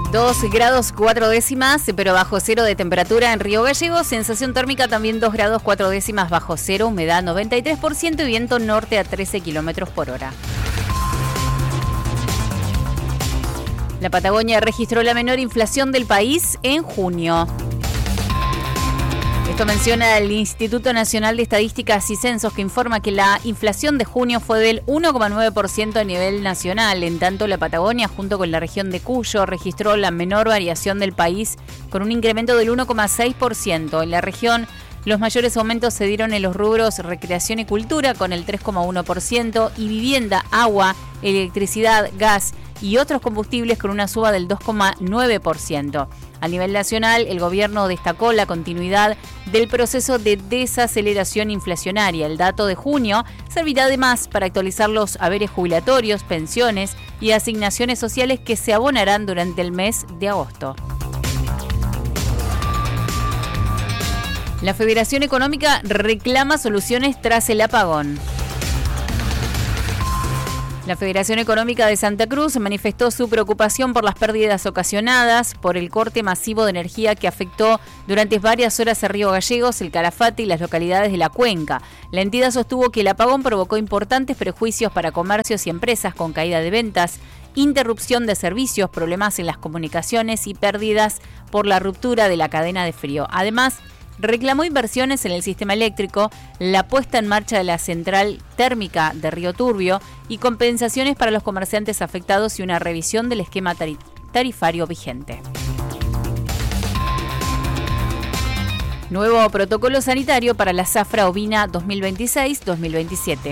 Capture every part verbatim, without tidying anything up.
dos grados cuatro décimas, pero bajo cero de temperatura en Río Gallegos. Sensación térmica también dos grados cuatro décimas bajo cero, humedad noventa y tres por ciento y viento norte a trece kilómetros por hora. La Patagonia registró la menor inflación del país en junio. Esto menciona el Instituto Nacional de Estadísticas y Censos, que informa que la inflación de junio fue del uno coma nueve por ciento a nivel nacional. En tanto, la Patagonia, junto con la región de Cuyo, registró la menor variación del país con un incremento del uno coma seis por ciento. En la región, los mayores aumentos se dieron en los rubros recreación y cultura con el tres coma uno por ciento y vivienda, agua, electricidad, gas y otros combustibles con una suba del dos coma nueve por ciento. A nivel nacional, el gobierno destacó la continuidad del proceso de desaceleración inflacionaria. El dato de junio servirá además para actualizar los haberes jubilatorios, pensiones y asignaciones sociales que se abonarán durante el mes de agosto. La Federación Económica reclama soluciones tras el apagón. La Federación Económica de Santa Cruz manifestó su preocupación por las pérdidas ocasionadas por el corte masivo de energía que afectó durante varias horas a Río Gallegos, el Calafate y las localidades de la cuenca. La entidad sostuvo que el apagón provocó importantes perjuicios para comercios y empresas con caída de ventas, interrupción de servicios, problemas en las comunicaciones y pérdidas por la ruptura de la cadena de frío. Además, reclamó inversiones en el sistema eléctrico, la puesta en marcha de la central térmica de Río Turbio y compensaciones para los comerciantes afectados y una revisión del esquema tarifario vigente. Nuevo protocolo sanitario para la zafra ovina dos mil veintiséis dos mil veintisiete.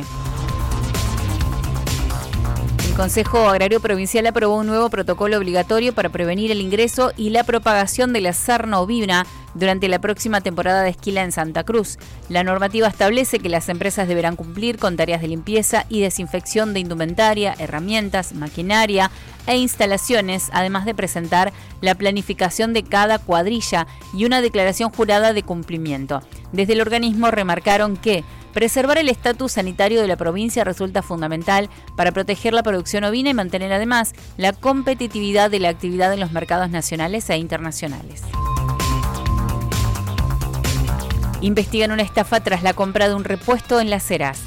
El Consejo Agrario Provincial aprobó un nuevo protocolo obligatorio para prevenir el ingreso y la propagación de la sarna ovina durante la próxima temporada de esquila en Santa Cruz. La normativa establece que las empresas deberán cumplir con tareas de limpieza y desinfección de indumentaria, herramientas, maquinaria e instalaciones, además de presentar la planificación de cada cuadrilla y una declaración jurada de cumplimiento. Desde el organismo remarcaron que preservar el estatus sanitario de la provincia resulta fundamental para proteger la producción ovina y mantener además la competitividad de la actividad en los mercados nacionales e internacionales. Investigan una estafa tras la compra de un repuesto en Las Heras.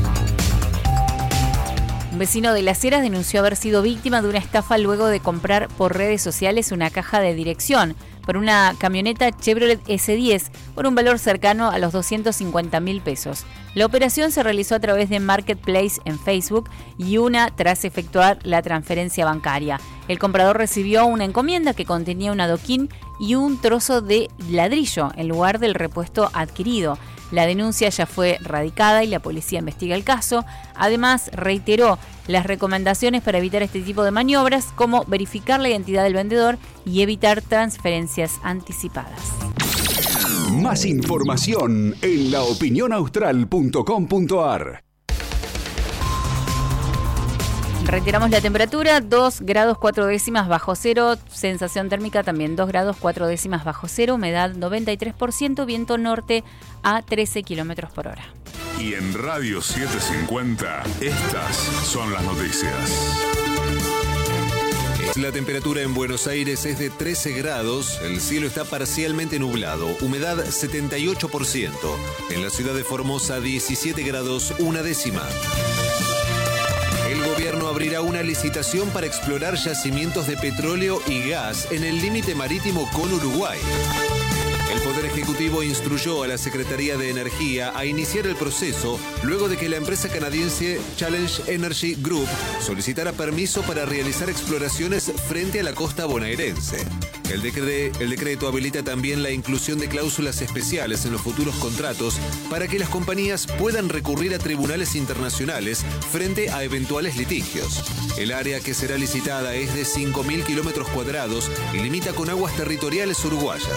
Un vecino de Las Heras denunció haber sido víctima de una estafa luego de comprar por redes sociales una caja de dirección por una camioneta Chevrolet ese diez por un valor cercano a los doscientos cincuenta mil pesos. La operación se realizó a través de Marketplace en Facebook y una tras efectuar la transferencia bancaria. El comprador recibió una encomienda que contenía un adoquín y un trozo de ladrillo en lugar del repuesto adquirido. La denuncia ya fue radicada y la policía investiga el caso. Además, reiteró las recomendaciones para evitar este tipo de maniobras, como verificar la identidad del vendedor y evitar transferencias anticipadas. Más información en la opinión austral punto com punto a r. Retiramos la temperatura, dos grados cuatro décimas bajo cero, sensación térmica también dos grados cuatro décimas bajo cero, humedad noventa y tres por ciento, viento norte a trece kilómetros por hora. Y en Radio setecientos cincuenta, estas son las noticias. La temperatura en Buenos Aires es de trece grados, el cielo está parcialmente nublado, humedad setenta y ocho por ciento. En la ciudad de Formosa, diecisiete grados, una décima. El gobierno abrirá una licitación para explorar yacimientos de petróleo y gas en el límite marítimo con Uruguay. El Poder Ejecutivo instruyó a la Secretaría de Energía a iniciar el proceso luego de que la empresa canadiense Challenge Energy Group solicitara permiso para realizar exploraciones frente a la costa bonaerense. El, decre- el decreto habilita también la inclusión de cláusulas especiales en los futuros contratos para que las compañías puedan recurrir a tribunales internacionales frente a eventuales litigios. El área que será licitada es de cinco mil kilómetros cuadrados y limita con aguas territoriales uruguayas.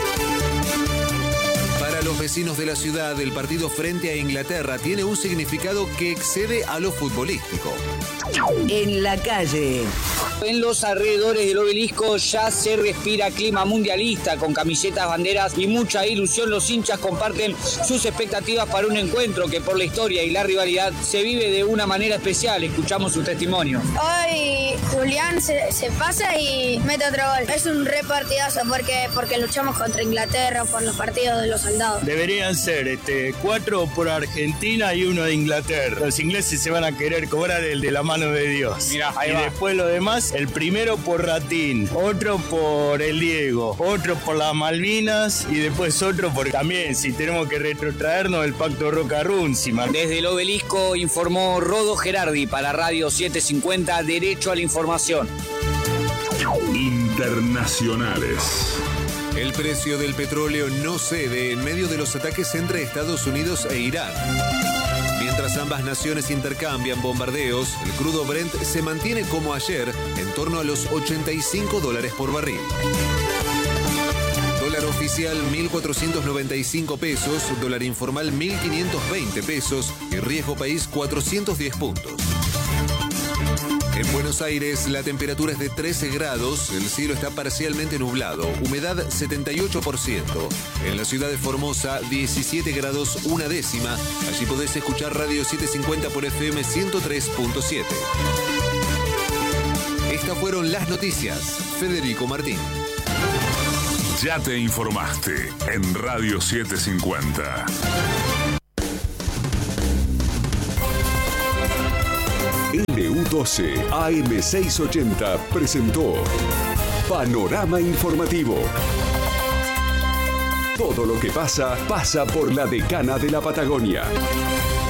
Para los vecinos de la ciudad, el partido frente a Inglaterra tiene un significado que excede a lo futbolístico. En la calle. En los alrededores del obelisco ya se respira clima mundialista, con camisetas, banderas y mucha ilusión. Los hinchas comparten sus expectativas para un encuentro que por la historia y la rivalidad se vive de una manera especial. Escuchamos su testimonio. Hoy Julián se, se pasa y mete otro gol. Es un re partidazo porque, porque luchamos contra Inglaterra por los partidos de los soldados. Deberían ser este, cuatro por Argentina y uno de Inglaterra. Los ingleses se van a querer cobrar el de la mano de Dios. Mirá, ahí y va. Después lo demás, el primero por Ratín, otro por el Diego, otro por las Malvinas y después otro por también, si tenemos que retrotraernos, el Pacto Roca-Runciman. Desde el obelisco informó Rodo Gerardi para Radio setecientos cincuenta, Derecho a la Información. Internacionales. El precio del petróleo no cede en medio de los ataques entre Estados Unidos e Irán. Mientras ambas naciones intercambian bombardeos, el crudo Brent se mantiene como ayer, en torno a los ochenta y cinco dólares por barril. Dólar oficial mil cuatrocientos noventa y cinco pesos, dólar informal mil quinientos veinte pesos y riesgo país cuatrocientos diez puntos. En Buenos Aires la temperatura es de trece grados, el cielo está parcialmente nublado, humedad setenta y ocho por ciento. En la ciudad de Formosa diecisiete grados una décima, allí podés escuchar Radio setecientos cincuenta por F M ciento tres punto siete. Estas fueron las noticias. Federico Martín. Ya te informaste en Radio setecientos cincuenta. L U doce A M seiscientos ochenta presentó Panorama Informativo. Todo lo que pasa, pasa por la Decana de la Patagonia.